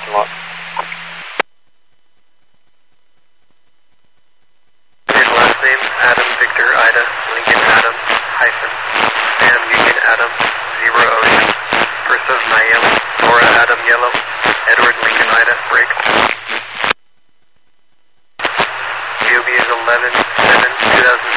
lot. Your last name, Adam Victor Ida Lincoln Adam hyphen Sam Union Adam 0 Ocean First of Miami Nora Adam Yellow Edward Lincoln Ida break. GOB is 11/7/2006.